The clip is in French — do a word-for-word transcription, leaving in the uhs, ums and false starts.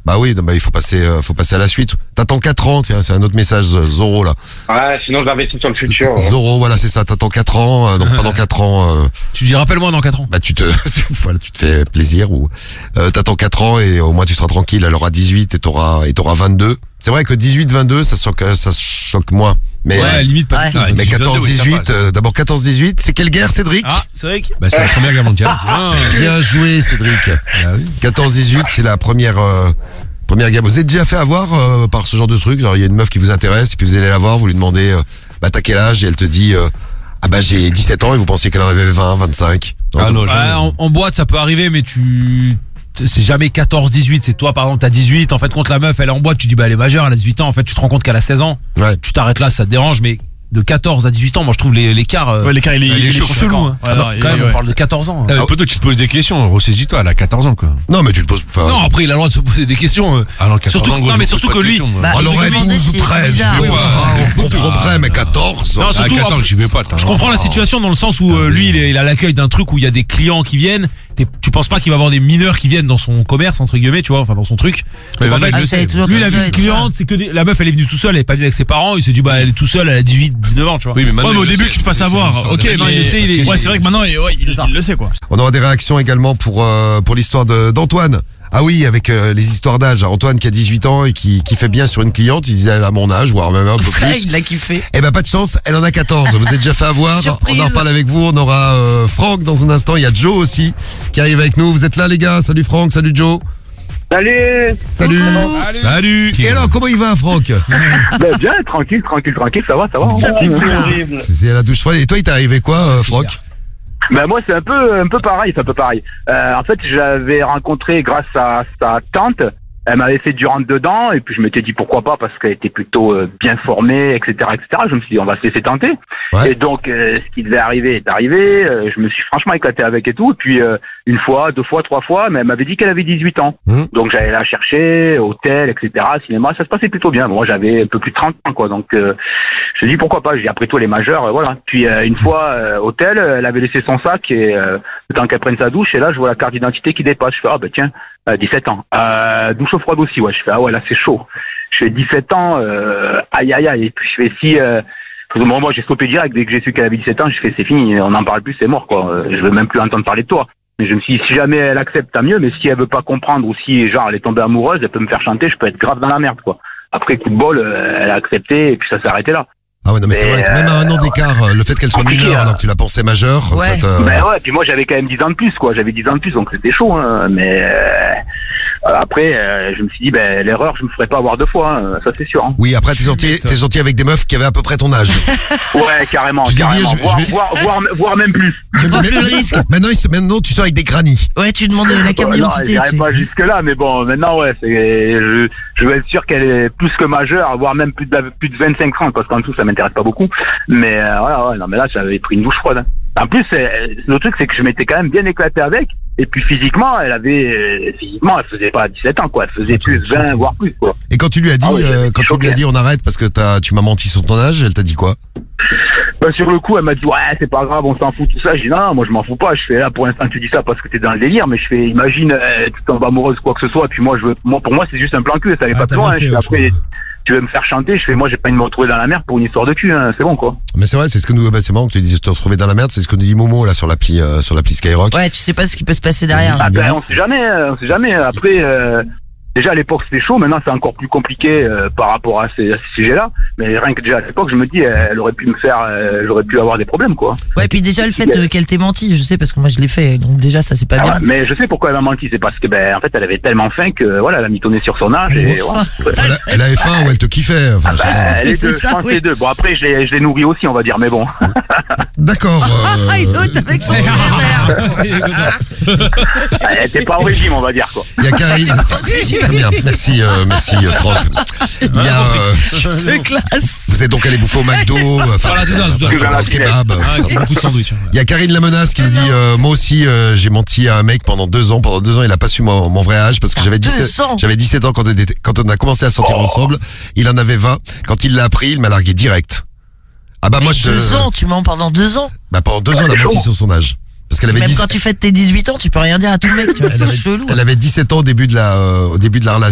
Bah oui, non, bah il faut passer, euh, faut passer à la suite. T'attends quatre ans, tiens, c'est un autre message, euh, Zoro là. Ouais, sinon j'investis sur le futur. Ouais. Zoro, voilà, c'est ça. T'attends quatre ans, euh, donc pendant quatre ans. Euh, Tu dis rappelle-moi dans quatre ans. Bah tu te, voilà, tu te fais plaisir ou euh, t'attends quatre ans et au moins tu seras tranquille. Elle aura dix-huit et t'auras et t'auras vingt-deux. C'est vrai que dix-huit vingt-deux, ça choque, ça choque moins. Mais Ouais, limite pas Ouais. du tout. Ouais. mais quatorze dix-huit, euh, d'abord quatorze dix-huit, c'est quelle guerre, Cédric? Ah, Cédric. Bah, c'est la première guerre mondiale. Ah. Bien joué, Cédric. Bah oui. quatorze dix-huit, c'est la première euh, première guerre. Vous êtes déjà fait avoir euh, par ce genre de truc? Genre il y a une meuf qui vous intéresse et puis vous allez la voir, vous lui demandez euh, bah t'as quel âge et elle te dit euh, ah bah j'ai dix-sept ans et vous pensiez qu'elle en avait vingt, vingt-cinq. Non, Ah ça- non, Ouais, jamais. en, en boîte, ça peut arriver, mais tu. C'est jamais quatorze dix-huit, c'est toi par exemple t'as dix-huit, en fait contre la meuf elle est en boîte, tu dis bah elle est majeure, elle a dix-huit ans, en fait tu te rends compte qu'elle a seize ans, Ouais. tu t'arrêtes là, ça te dérange, mais de quatorze à dix-huit ans, moi je trouve les- l'écart euh, Ouais, l'écart, il est, il est chaud, chelou, hein. Ouais, Ah non, non, il- quand même ouais. on parle de quatorze ans. Ah, mais poto, tu te poses des questions, ressaisis-toi, elle a quatorze ans, quoi. Non mais tu te poses enfin, Non, après il a le droit de se poser des questions. euh. Ah non, quatorze Surtout ans, que- gros, non, je mais me pose surtout pas de que lui- questions, moi. Bah, on il aurait se demandait douze ou si- treize, bizarre. oui, Oui, voilà, on comprendrait, mais quatorze. Non, Ah, surtout, quatorze, j'y vais pas, t'as- je comprends la situation dans le sens où euh, lui il, est- il a l'accueil d'un truc où il y a des clients qui viennent. T'es- Tu penses pas qu'il va avoir des mineurs qui viennent dans son commerce entre guillemets, tu vois, enfin dans son truc. Mais Donc, en bah, fait, il Ah, le ça sait. est toujours lui il a comme vu ça une et tout ça. cliente, c'est que des- la meuf elle est venue tout seule, elle est pas venue avec ses parents, il s'est dit bah elle est tout seule, elle a dix-huit dix-neuf ans, tu vois. Oui, mais maintenant, Ouais, mais au il le début, sait. que tu te fasses C'est avoir. une histoire Ok, de non, règles. je sais, il est. Ok, Ouais, c'est- c'est vrai que maintenant, il, ouais, il, il le sait, quoi. On aura des réactions également pour euh, pour l'histoire de d'Antoine. Ah oui, avec euh, les histoires d'âge. Antoine qui a dix-huit ans et qui qui fait bien sur une cliente, il disait elle a mon âge, voire même un peu plus. Il l'a kiffé. Eh ben pas de chance, elle en a quatorze. Vous êtes déjà fait avoir. Surprise. On en reparle avec vous. On aura euh, Franck dans un instant. Il y a Joe aussi qui arrive avec nous. Vous êtes là les gars. Salut Franck, salut Joe. Salut. Salut. Salut. Et alors comment il va Franck? Ben, bien, tranquille, tranquille, tranquille, ça va, ça va. Ça fait bizarre. C'est la douche froide. Et toi il t'est arrivé quoi euh, Franck? Ben moi c'est un peu un peu pareil, c'est un peu pareil. Euh, en fait, je l'avais rencontré grâce à sa tante. Elle m'avait fait du rentre dedans et puis je m'étais dit pourquoi pas parce qu'elle était plutôt euh, bien formée, et cetera, et cetera. Je me suis dit on va se laisser tenter. Ouais. Et donc euh, ce qui devait arriver est arrivé. Euh, je me suis franchement éclaté avec et tout. Et puis euh, une fois, deux fois, trois fois, mais elle m'avait dit qu'elle avait dix-huit ans. Mmh. Donc j'allais la chercher, hôtel, et cetera, cinéma. Ça se passait plutôt bien. Moi j'avais un peu plus de trente ans quoi. Donc euh, je me dis pourquoi pas. J'ai après tout les majeurs, euh, voilà. Puis euh, une fois euh, hôtel, elle avait laissé son sac et euh, le temps qu'elle prenne sa douche et là je vois la carte d'identité qui dépasse. Je fais ah ben tiens. Euh, dix-sept ans. Euh, douche au froid aussi, ouais. Je fais, ah ouais, là, c'est chaud. Je fais dix-sept ans, euh, aïe, aïe, aïe. Et puis, je fais, si, euh, moi, moi, j'ai stoppé direct. Dès que j'ai su qu'elle avait dix-sept ans, je fais, c'est fini. On n'en parle plus, c'est mort, quoi. Euh, je veux même plus entendre parler de toi. Mais je me suis dit, si jamais elle accepte, tant mieux. Mais si elle veut pas comprendre ou si, genre, elle est tombée amoureuse, elle peut me faire chanter, je peux être grave dans la merde, quoi. Après, coup de bol, euh, elle a accepté et puis ça s'est arrêté là. Ah ouais non mais c'est Mais, vrai. Même à un an d'écart, euh, le fait qu'elle soit compliqué, mineure hein. alors que tu la pensais majeure, Ouais. ça te. Ben ouais, puis moi j'avais quand même dix ans de plus, quoi. J'avais dix ans de plus, donc c'était chaud, hein. Mais euh, après, euh, je me suis dit, ben l'erreur, je me ferai pas avoir deux fois, hein. Ça c'est sûr. Hein. Oui, après t'es sorti, t'es sorti avec des meufs qui avaient à peu près ton âge. Ouais, carrément, Tu dis, carrément. je vais- voire, je vais- voire, voire, voire même plus. Tu prends plus le risque. Maintenant, il se- maintenant, tu sors avec des grannies. Ouais, tu demandes la carte Ouais, non, d'identité. j'irai tu- pas jusque là, mais bon, maintenant ouais, c'est, je, je veux être sûr qu'elle est plus que majeure, voire même plus de plus de vingt-cinq ans, parce qu'en tout ça m'intéresse pas beaucoup. Mais euh, voilà, ouais, non, mais là j'avais pris une douche froide. Hein. En plus, euh, le truc c'est que je m'étais quand même bien éclaté avec, et puis physiquement, elle avait, euh, physiquement, elle faisait pas dix-sept ans, quoi, elle faisait plus vingt, voire plus, quoi. Et quand tu lui as dit, Ah oui, euh, j'étais quand tu lui as choqué. dit on arrête parce que t'as, tu m'as menti sur ton âge, elle t'a dit quoi? Bah, sur le coup, elle m'a dit, ouais, c'est pas grave, on s'en fout, tout ça. J'ai dit, non, moi, je m'en fous pas. Je fais, là, pour l'instant, tu dis ça parce que t'es dans le délire, mais je fais, imagine, euh, tu tombes amoureuse, quoi que ce soit, puis moi, je veux, moi, pour moi, c'est juste un plan cul, ça allait Ah, pas t'as plus loin. bien Hein. fait, Je fais, ouais, après, tu veux me faire chanter, je fais, moi, j'ai pas envie de me retrouver dans la merde pour une histoire de cul, hein. C'est bon, quoi. Mais c'est vrai, c'est ce que nous, bah, c'est marrant que tu dises te retrouver dans la merde, c'est ce que nous dit Momo là sur l'appli, euh, sur l'appli Skyrock. Ouais, tu sais pas ce qui peut se passer derrière. Ah, ben, on sait jamais, euh, on sait jamais. Après, euh, déjà, à l'époque, c'était chaud. Maintenant, c'est encore plus compliqué, euh, par rapport à ces, à ces sujets-là. Mais rien que déjà, à l'époque, je me dis, elle, elle aurait pu me faire, euh, j'aurais pu avoir des problèmes, quoi. Ouais, puis déjà le fait euh, qu'elle t'ait menti, je sais parce que moi je l'ai fait, donc déjà ça c'est pas Ah bien. ouais, mais je sais pourquoi elle m'a menti, c'est parce que ben en fait elle avait tellement faim que voilà, elle a mitonné sur son âge et voilà. Elle, a- elle avait faim ou elle te kiffait. Enfin, je- je pense Euh, que les c'est deux, ça, je pense oui. les deux. Bon après je l'ai je l'ai nourri aussi on va dire, mais bon. D'accord. euh, Ah, une autre avec son verre. Elle était pas au régime on va dire quoi. Il y a Karine. Très bien, merci, euh, merci euh, Franck. Il y a, euh, C'est classe. vous êtes donc allé bouffer au McDo, enfin, Voilà, c'est ça, c'est ça. c'est ça, au kebab. Ah, avec beaucoup de sandwich. hein. Il y a Karine la menace qui nous dit euh, moi aussi euh, j'ai menti à un mec pendant deux ans. Pendant deux ans il a pas su mon, mon vrai âge parce que j'avais Deux dix-sept, ans. j'avais dix-sept ans quand on, était- quand on a commencé à sortir ensemble. Il en avait vingt. Quand il l'a appris il m'a largué direct. Ah bah moi je. Deux ans, tu mens pendant deux ans. Bah pendant deux ans elle a menti sur son âge. Parce qu'elle avait Même dix- quand tu fêtes tes dix-huit ans, tu peux rien dire à tout le mec, tu vois, elle c'est avait, chelou. elle avait dix-sept ans au début de la euh, au début de la relation.